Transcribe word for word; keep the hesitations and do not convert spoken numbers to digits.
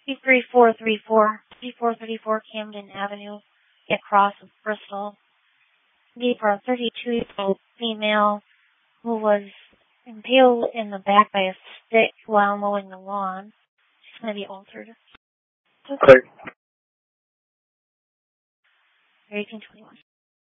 three four three four, three four three four Camden Avenue, across of Bristol. For a thirty-two-year-old female who was impaled in the back by a stick while mowing the lawn. She's going to be altered. Okay. eighteen twenty-one.